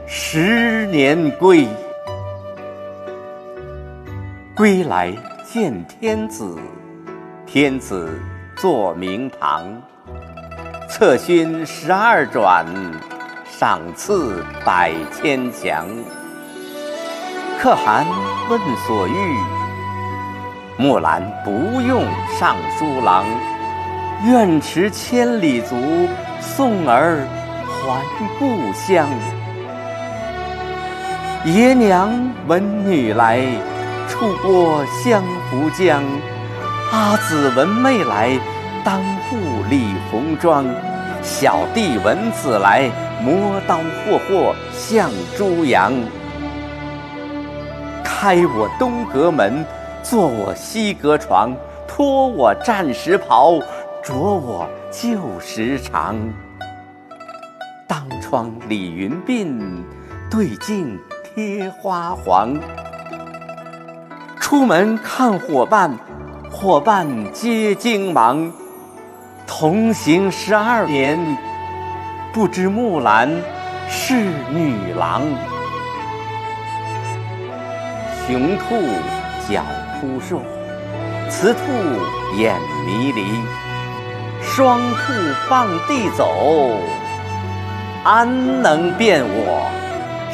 10年归。归来见天子，天子坐明堂。策勋12转，赏赐100千强。可汗问所欲，木兰不用尚书郎。愿驰千里足，送儿还故乡。爷娘闻女来，出郭相扶将。阿姊闻妹来，当户理红妆。小弟闻姊来，磨刀霍霍向猪羊。开我东阁门，坐我西阁床。脱我战时袍，着我旧时裳。当窗理云鬓，对镜贴花黄。出门看伙伴，伙伴皆惊忙。同行12年，不知木兰是女郎。雄兔脚扑朔，雌兔眼迷离。双兔傍地走，安能辨我